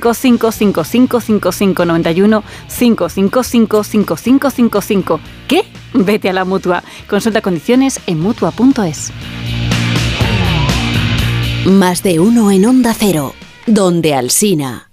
955 55 55 91 555 5555. ¿Qué? Vete a la Mutua. Consulta condiciones en Mutua.es. Más de uno en Onda Cero, donde Alsina.